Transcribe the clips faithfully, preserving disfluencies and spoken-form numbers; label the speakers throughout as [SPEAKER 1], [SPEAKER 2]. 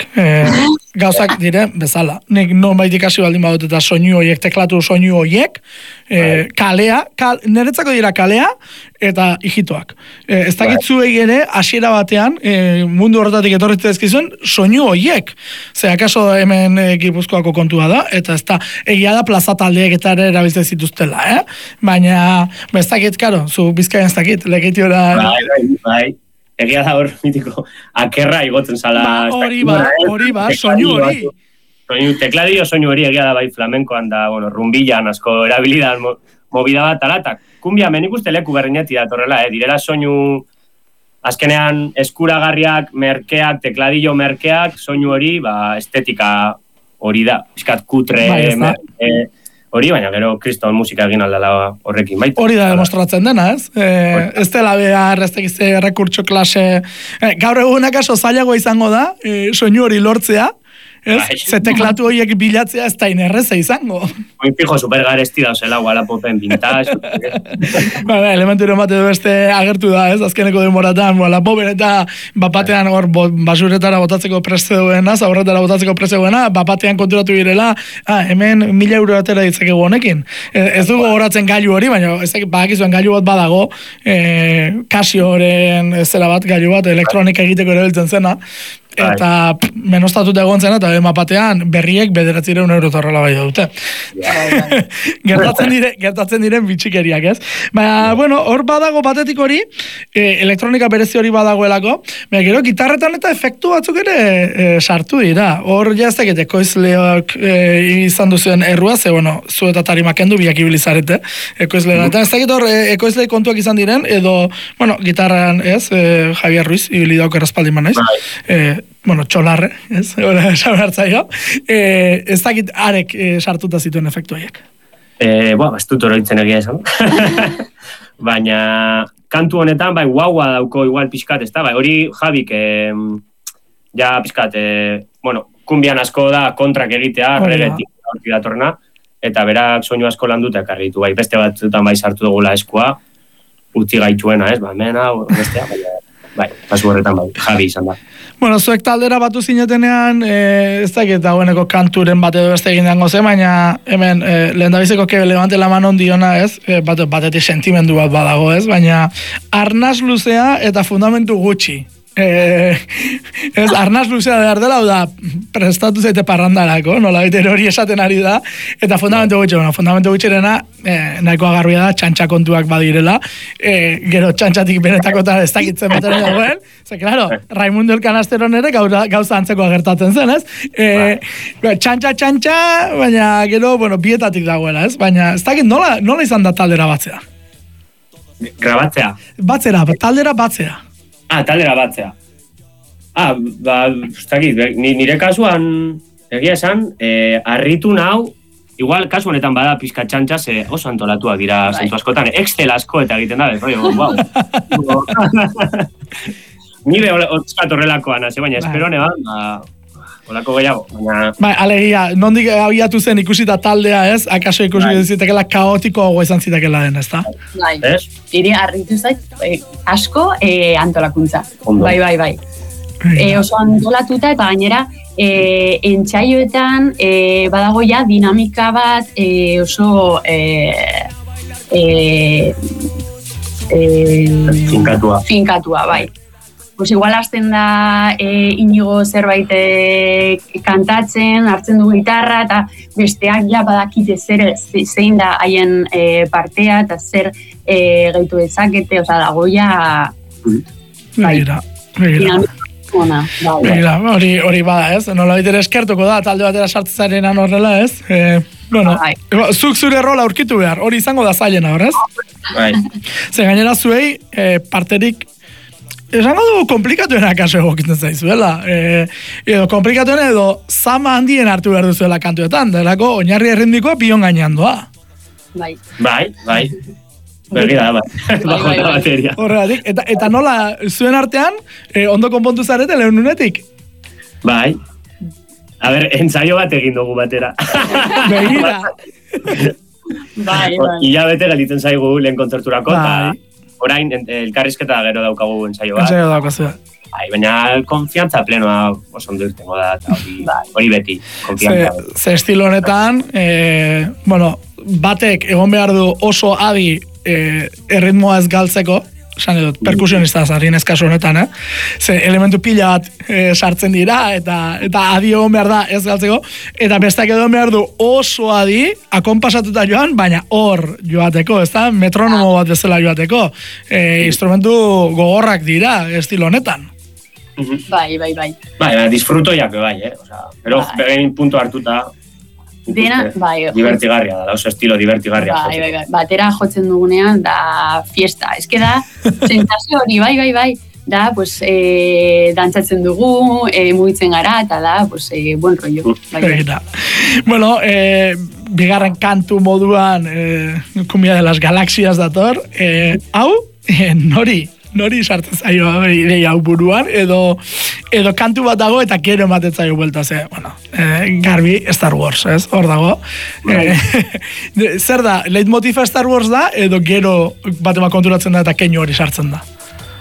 [SPEAKER 1] E, gauzak diren bezala. Nik nonbait ikasi baldin badut eta soinu horiek, teklatu soinu horiek, e, kalea, kal, niretzako dira kalea eta hijitoak. E, ez dakit zuei ere, hasiera batean, e, mundu horretatik etorritu ezkizun, soinu horiek. Ze, akaso hemen e, Gipuzkoako kontua da, eta ez da, egia da plaza taldeek eta ere erabiltzen zituztela, eh? Baina, ez dakit, karo, zu Bizkaian ez dakit, legeitiora...
[SPEAKER 2] Bai, bai, bai. Egia da hor, mitiko, akerra igotzen zala...
[SPEAKER 1] Ba, hori ba, hori ba, soinu hori.
[SPEAKER 2] Soinu, tekladio soinu hori egia da bai flamenkoan da, bueno, rumbilan asko erabilidan mo, movida bat alatak. Kumbia, menik uste leku berriñati da torrela, eh? Direla soinu, azkenean eskuragarriak, merkeak, tekladio merkeak, soinu hori, ba, estetika hori da. Piskat kutre, bai, merke... Hori, baina gero kriston musika egin aldala horrekin, baita.
[SPEAKER 1] Hori da demostratzen dena, ez? E, ez dela behar, ez tekize, rekurtso klase... E, gaur egunak aso zailagoa izango da, e, soinu hori lortzea, ez? Ze teklatu horiek bilatzea ez da inerreza izango.
[SPEAKER 2] Oin fijo, supergaresti da, zela, Walapopen vintage.
[SPEAKER 1] Ba, ba, elementu bat edo beste agertu da, ez? Azkeneko demoratan, Walapopen eta bapatean hor basuretara botatzeko preste duena, zaurretara botatzeko preste duena, bapatean konturatu girela, ah, hemen mila euro atera ditzakegu honekin. E, ez dugu horatzen gailu hori, baina ez badakizuen gailu bat badago, e, Casioren zera bat, gailu bat, elektronika egiteko erabiltzen zena, eta menostatuta egon zena, eta mapatean berriek bederatzireun euro torrela bai dute. Yeah. gertatzen, dire, gertatzen diren bitxikeriak, ez? Baina, bueno, hor badago batetik hori, e, elektronika berezi hori badagoelako, baina gero, gitarretan eta efektu batzuk ere e, sartu dira. Hor jaztek, ekoizleok e, izan duzuen errua, ze, bueno, zu eta tarimak kendu biak ibilizarete, ekoizlean. Mm-hmm. Eta ez dakit hor, ekoizlei kontuak izan diren, edo, bueno, gitarran, ez, e, Javier Ruiz, ibili dauk errazpaldin manaiz, e, bueno, txolarre, ez, hori sabertzaio, e, ez dakit arek e, sartuta zituen efektu haiek.
[SPEAKER 2] E, Boa, ez dut oroitzen egia esan. Baina, kantu honetan, bai, guaua dauko igual pixkat, ez da, bai, hori Javik, e, ja pixkat, e, bueno, kumbian asko da kontrak egitea, regetik horti datorna, eta berak soinu asko landuta ekarritu, bai, beste batzutan bai sartu dugula eskua, utzi gaituena, ez, ba, mena, bestea, bai, bai, pasu horretan bai, Javi izan da.
[SPEAKER 1] Bueno, zuek taldera batu zinetenean, e, ez dakit dagoeneko kanturen bat edo beste egin dango zen, baina hemen e, lehen dabizeko que levante la mano diona, ez? E, bat, batetik sentimendu bat badago, ez? Baina arnaz luzea eta fundamentu gutxi. Eh, ez, arnaz luzea behar dela, da, prestatu zaite parrandarako, nola bete hori esaten ari da, eta fundamentu gutxi, bueno, fundamentu gutxirena, eh, nahiko agarbia da, txantxa kontuak badirela, eh, gero txantxatik benetako eta ez dakitzen bateren dagoen, ze, claro, Raimundo el Canastero nere gauza antzeko agertatzen zen, ez? Eh, txantxa, txantxa, baina gero, bueno, bietatik dagoela, ez? Baina, ez dakit, nola, nola izan da taldera batzea?
[SPEAKER 2] Grabatzea?
[SPEAKER 1] Batzera, taldera batzea.
[SPEAKER 2] Ah, taldera batzea. Ah, ba, ustakit, nire kasuan, egia esan, eh, arritu nau, igual kasu honetan bada pizka txantxa, ze oso antolatuak dira zentu askotan, Excel asko eta egiten da, rollo, wow. Nire otzkat horrelakoan, ze baina, espero neban, ba, olako gehiago. Baina...
[SPEAKER 1] Ba, alegia, nondik abiatu zen ikusita taldea, ez? Akaso ikusi zitekela kaotiko hau izan zitekela den, ez da?
[SPEAKER 3] Bai, iri harritu zait, eh, asko eh, antolakuntza. Ondo. Bai, bai, bai. E, oso antolatuta eta gainera e, entsaioetan e, badago ja dinamika bat e, oso e, e, e,
[SPEAKER 2] finkatua.
[SPEAKER 3] finkatua, bai. Pues igual hasten da e, Inigo zerbait e, kantatzen, hartzen du gitarra eta besteak ja badakite zer zein da haien e, partea eta zer e, gehitu dezakete, osea dago ja
[SPEAKER 1] bai. Begira.
[SPEAKER 3] Ona,
[SPEAKER 1] Begira, hori hori bada, ez? Nola baitere eskertuko da talde batera sartzezarenan horrela, ez? Eh, bueno, zuk zure rola aurkitu behar, hori izango da zailena, horrez?
[SPEAKER 2] Bai.
[SPEAKER 1] Ze gainera zuei eh, parterik esango dugu komplikatuena kaso egokitzen zaizuela. E, edo komplikatuena edo zama handien hartu behar duzuela kantuetan, delako oinarri errindikoa pion gainean doa.
[SPEAKER 3] Bai.
[SPEAKER 2] Bai, bai. Begira, bai. Bajo la bateria.
[SPEAKER 1] Horregatik, eta, eta nola, zuen artean, eh, ondo konpontu zarete lehenunetik?
[SPEAKER 2] Bai. A ber, ensaio bat egin dugu batera.
[SPEAKER 1] Begira.
[SPEAKER 3] Bai, bai.
[SPEAKER 2] Ila bete galitzen zaigu lehen kontzerturako, eta orain elkarrizketa gero daukagu ensaio bat.
[SPEAKER 1] Ensaio daukazu.
[SPEAKER 2] Bai, baina konfiantza plenoa oso ondo irtengo da, eta hori, hori beti, konfiantza.
[SPEAKER 1] Ze, ze estilo honetan, e, bueno, batek egon behar du oso adi e, erritmoa ez galtzeko, esan edut, perkusionista zarien eskaso honetan, eh? Ze elementu pila bat e, sartzen dira, eta eta adi egon behar da ez galtzeko, eta bestak egon behar du oso adi, akonpasatuta joan, baina hor joateko, ez da? Metronomo bat bezala joateko. E, instrumentu gogorrak dira, estilo honetan.
[SPEAKER 3] Bai, bai, bai.
[SPEAKER 2] Bai, disfrutoiak bai, eh? O sea, pero bai. Behin punto hartuta,
[SPEAKER 3] dena, bai.
[SPEAKER 2] Divertigarria da, oso estilo divertigarria.
[SPEAKER 3] Bai, bai, bai. Batera jotzen dugunean, da fiesta. Ez que da, sensazio hori, bai, bai, bai. Da, pues, eh, dantzatzen dugu, eh, mugitzen gara, eta da, pues, eh, buen rollo. Bai, bai.
[SPEAKER 1] Bueno, eh, bigarren kantu moduan, eh, Cumbia de las Galaxias dator. Eh, hau, eh, nori? Nori sartzen zaio ideia hau buruan, edo, edo kantu bat dago eta gero ematen zaio buelta, ze, bueno, eh, garbi Star Wars, ez, hor dago. Eh, zer da, leitmotifa Star Wars da, edo gero bat ema konturatzen da eta keinu hori sartzen da?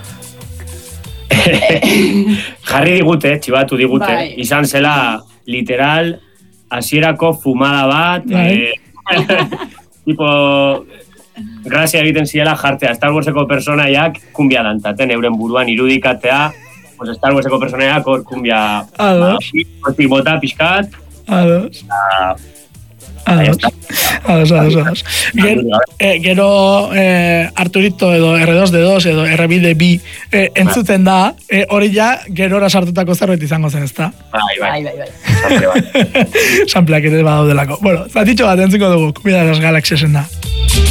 [SPEAKER 2] Jarri digute, txibatu digute,
[SPEAKER 3] bai.
[SPEAKER 2] Izan zela literal hasierako fumada bat,
[SPEAKER 1] bai.
[SPEAKER 2] eh, tipo... Grazia egiten ziela jartzea Star Warseko personaiak kumbia dantaten euren buruan irudikatea, pues Star Warseko personaiak hor kumbia hortik bota pixkat.
[SPEAKER 1] Ados. Ados. Ados, ados, ados. Gero Arturito edo erre dos de dos edo erre bi de bi entzuten da, hori ja gerora sartutako zerbait izango zen, ezta?
[SPEAKER 2] Bai, bai.
[SPEAKER 3] Bai, bai, bai.
[SPEAKER 1] Sampleak ere badaudelako. Bueno, zatitxo bat entzuko dugu, Cumbia de las Galaxiasen da.